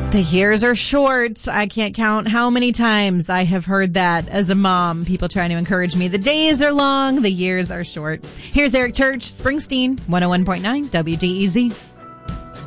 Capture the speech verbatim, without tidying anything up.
The years are short. I can't count how many times I have heard that as a mom. People trying to encourage me. The days are long. The years are short. Here's Eric Church, Springsteen, one oh one point nine W D E Z.